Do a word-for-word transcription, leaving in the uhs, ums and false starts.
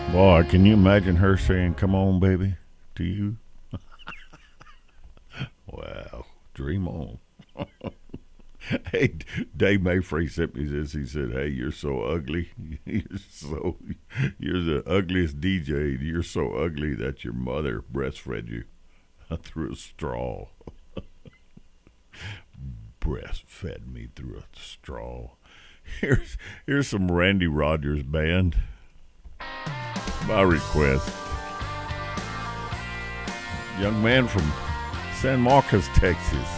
Boy, can you imagine her saying, "Come on, baby," to you? Wow, dream on. Hey, Dave Mayfrey sent me this. He said, "Hey, you're so ugly. You're so you're the ugliest D J. You're so ugly that your mother breastfed you through a straw. Breastfed me through a straw." Here's here's some Randy Rogers band. By request, young man from San Marcos, Texas.